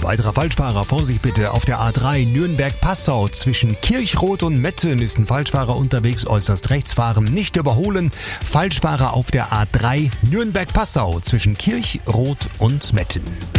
weiterer Falschfahrer, Vorsicht bitte, auf der A3 Nürnberg-Passau zwischen Kirchroth und Metten ist ein Falschfahrer unterwegs, äußerst rechts fahren, nicht überholen. Falschfahrer auf der A3 Nürnberg-Passau zwischen Kirchroth und Metten.